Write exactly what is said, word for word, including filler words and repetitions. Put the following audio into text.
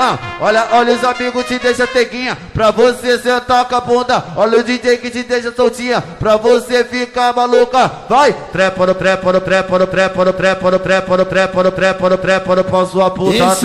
Ah, olha, olha os amigos te deixa teguinha, pra você sentar com a bunda. Olha o D J que te deixa soltinha, pra você ficar maluca. Vai, trepa no trepa no trepa no trepa no trepa no trepa no trepa no trepa no trepa no trepa no pau sua puta.